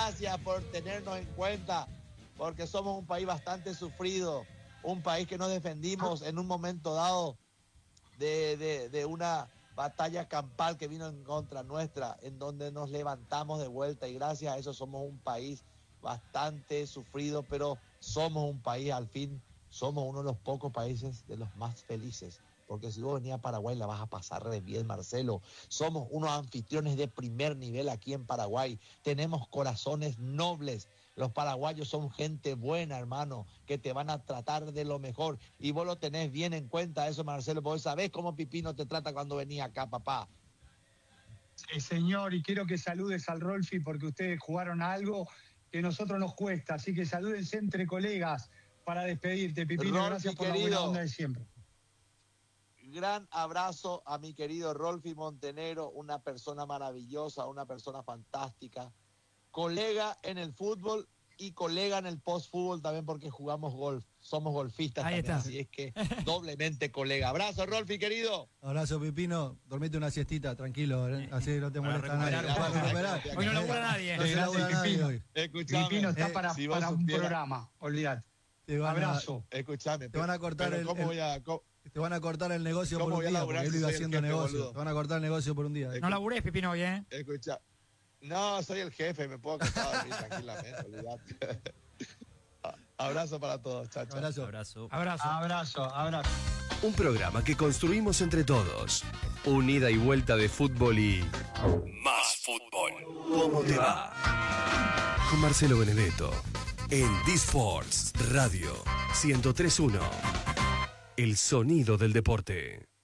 gracias por tenernos en cuenta, porque somos un país bastante sufrido, un país que nos defendimos en un momento dado de una batalla campal que vino en contra nuestra, en donde nos levantamos de vuelta, y gracias a eso somos un país bastante sufrido, pero somos un país, al fin, somos uno de los pocos países de los más felices. Porque si vos venís a Paraguay la vas a pasar re bien, Marcelo. Somos unos anfitriones de primer nivel aquí en Paraguay. Tenemos corazones nobles. Los paraguayos son gente buena, hermano, que te van a tratar de lo mejor. Y vos lo tenés bien en cuenta eso, Marcelo. Vos sabés cómo Pipino te trata cuando venís acá, papá. Sí, señor, y quiero que saludes al Rolfi porque ustedes jugaron a algo que a nosotros nos cuesta. Así que salúdense entre colegas para despedirte, Pipino. Rolfi, gracias por querido, la buena onda de siempre. Gran abrazo a mi querido Rolfi Montenegro, una persona maravillosa, una persona fantástica, colega en el fútbol y colega en el post-fútbol también, porque jugamos golf, somos golfistas Ahí también, está. así es que doblemente colega. Abrazo, Rolfi, querido. Abrazo, Pipino. Dormite una siestita, tranquilo, así no te molesta nadie. recuperar Para recuperar. Hoy no labura nadie. No se labura nadie hoy. Escuchame, Pipino está para si vos un supieras- programa, olvidate. Abrazo. Escuchame, Te van a cortar pero el- ¿cómo el- voy a...? Te van a cortar el negocio por ¿Cómo un voy a día, laburar porque él si iba soy el haciendo jefe, negocio. boludo? Te van a cortar el negocio por un día. No laburés, Pipino, hoy, ¿eh? Escucha, no, soy el jefe, me puedo acostar a dormir tranquilamente, olvidate. Abrazo para todos, chao, chao. Abrazo. Abrazo. Abrazo. Abrazo. Un programa que construimos entre todos. Un ida y vuelta de fútbol y... más fútbol. ¿Cómo te va? Con Marcelo Benedetto. En D-Sports Radio 103.1. El sonido del deporte.